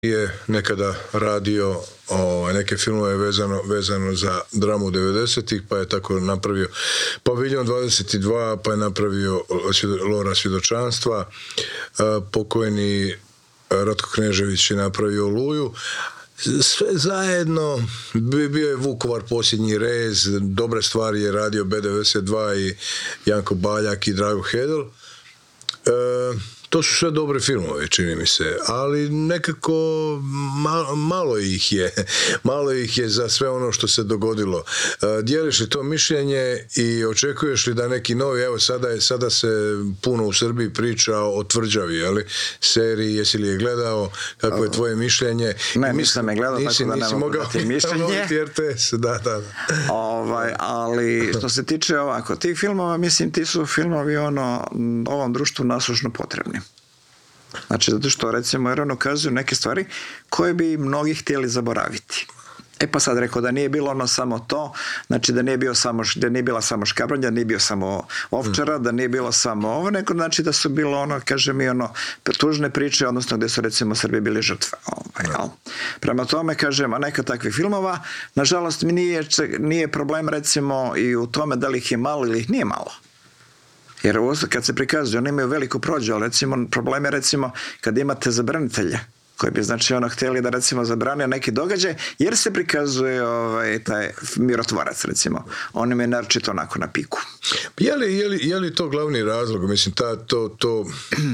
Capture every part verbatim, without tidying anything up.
je nekada radio o, neke filmove vezano, vezano za dramu devedesetih, pa je tako napravio Paviljon dvadeset dva, pa je napravio Lora svjedočanstva, pokojni Ratko Knežević je napravio Oluju. Sve zajedno, bio je Vukovar posljednji rez, dobre stvari je radio B devedeset dva i Janko Baljak i Drago Hedel. E, to su sve dobre filmove, čini mi se, ali nekako malo, malo ih je, malo ih je za sve ono što se dogodilo. E, dijeliš li to mišljenje i očekuješ li da neki novi, evo sada, je, sada se puno u Srbiji priča o Tvrđavi, jeli, seriji, jesi li je gledao, kako je tvoje mišljenje? Ne, nisam je gledao, nisi, tako da ne mogu dati mišljenje. R T S, da, da, da. Ovaj, ali što se tiče ovako, tih filmova, mislim, ti su filmovi ono, ovom društvu nasušno potrebni. Znači, zato što, recimo, jer ono kazuju neke stvari koje bi mnogi htjeli zaboraviti. E pa sad rekao da nije bilo ono samo to, znači da nije, bio samo, da nije bila samo Škabrnja, da nije bio samo Ovčara, da nije bilo samo ovo, neko znači da su bilo ono, kaže mi ono, tužne priče, odnosno gdje su recimo Srbi bili žrtve. Ovaj, jel? Prema tome, kažem, a neka takvih filmova, nažalost mi nije, nije problem recimo i u tome da li ih je malo ili ih nije malo. Jer kad se prikazuju, oni imaju veliku prođu, ali recimo, problem je recimo kad imate zabranitelje, koji bi znači ono htjeli da recimo zabranio neki događaj, jer se prikazuje ovaj, taj mirotvorac recimo. On im je naročito onako na piku. Je li, je li, je li to glavni razlog? Mislim, ta, to, to,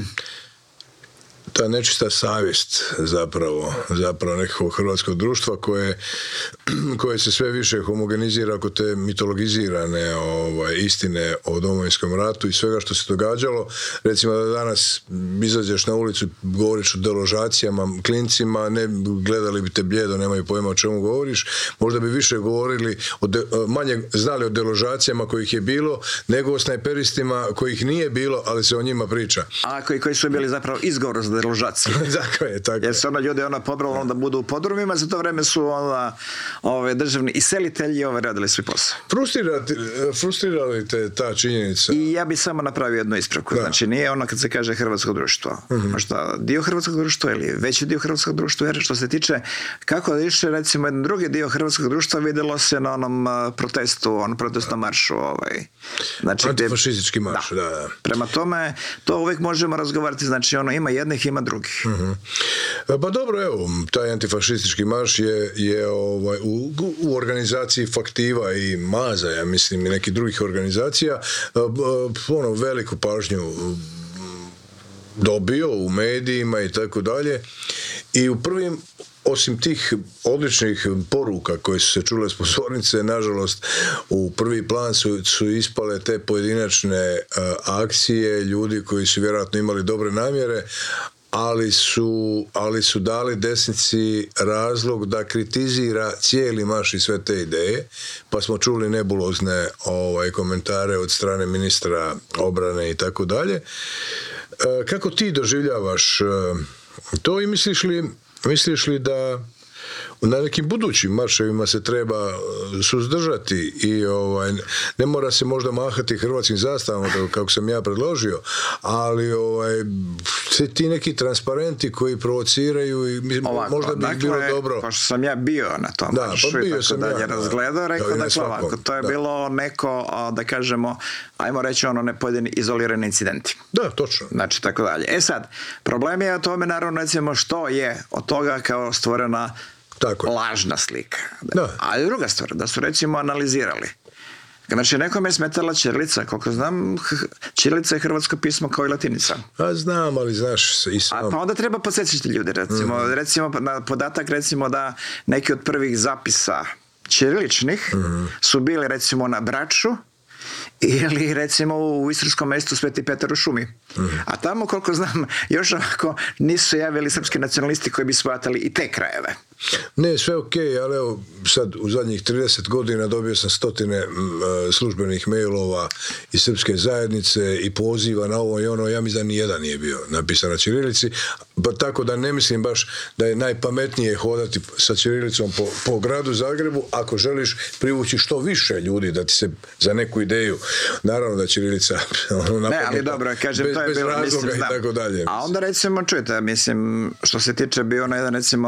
ta nečista savjest zapravo, zapravo nekakvog hrvatskog društva koje, koje se sve više homogenizira oko te mitologizirane ovaj, istine o Domovinskom ratu i svega što se događalo. Recimo da danas izađeš na ulicu i govoriš o deložacijama, klincima, ne gledali bi te bljedo, nemaju pojma o čemu govoriš, možda bi više govorili, o de, manje znali o deložacijama kojih je bilo, nego o snajperistima kojih nije bilo, ali se o njima priča. A koji, koji su bili zapravo izgovor za deložaciju. Tako je, tako je. Jer se ona ljudi ona pobralo da budu u podrumima, za to vreme su ona, ove, državni iselitelji ove, radili svoj posao. Frustrira li te ta činjenica? I ja bi samo napravio jednu ispravku. Da. Znači nije ono kad se kaže hrvatsko društvo. Uh-huh. Možda dio hrvatskog društva ili veći dio hrvatskog društva, jer što se tiče kako da išle recimo jedan drugi dio hrvatskog društva vidjelo se na onom uh, protestu, onom protestnom maršu. Ovaj. Znači, antifašistički marš, da. da, da. Prema tome, to uvijek možemo razgovarati, znači ono ima jednih, ima drugih. Uh-huh. Pa dobro, evo, taj antifašistički marš je, je ovaj, u, u organizaciji Faktiva i Maza, ja mislim, i nekih drugih organizacija, ono, veliku pažnju dobio u medijima i tako dalje. I u prvim, osim tih odličnih poruka koje su se čule s pozornice, nažalost, u prvi plan su, su ispale te pojedinačne uh, akcije ljudi koji su vjerojatno imali dobre namjere, ali su, ali su dali desnici razlog da kritizira cijeli marš i sve te ideje, pa smo čuli nebulozne ovaj, komentare od strane ministra obrane i tako dalje. Kako ti doživljavaš to i misliš li, misliš li da na nekim budućim marševima se treba suzdržati i ovaj, ne mora se možda mahati hrvatskim zastavama kako sam ja predložio, ali ovaj, ti neki transparenti koji provociraju i mislim, ovako, možda bi dakle, bilo dobro. Pošto sam ja bio na tom da, maršu pa bio i tako dalje ja, razgledao, rekao da, dakle ovako, to je da. bilo neko, da kažemo, ajmo reći ono ne pojedini izolirani incidenti. Da, točno. Znači, tako dalje. E sad, problem je o tome, naravno, recimo, što je od toga kao stvorena tako lažna slika. Da. Ali druga stvar, da su recimo analizirali. Znači, nekome je smetala ćirilica, koliko znam, ćirilica je hrvatsko pismo kao i latinica. A znam, ali znaš i sam. A pa onda treba podsjećati ljude, recimo, mm-hmm. recimo na podatak, recimo da neki od prvih zapisa ćiriličnih mm-hmm. su bili recimo na Braču, ili recimo u istarskom mjestu Sveti Petar u šumi. Mm-hmm. A tamo, koliko znam, još ovako nisu javili srpski nacionalisti koji bi shvatali i te krajeve. Ne, sve ok, ali evo sad u zadnjih trideset godina dobio sam stotine m, službenih mailova iz srpske zajednice i poziva na ovo i ono, ja mislim da nijedan nije bio napisan na ćirilici, pa tako da ne mislim baš da je najpametnije hodati sa ćirilicom po, po gradu Zagrebu ako želiš privući što više ljudi da ti se za neku ideju, naravno da ćirilica ono, ne, ali dobro, kažem, bez, to je bez bilo, razloga mislim, i tako dalje. A onda recimo, čujte, mislim, što se tiče bio na jedan recimo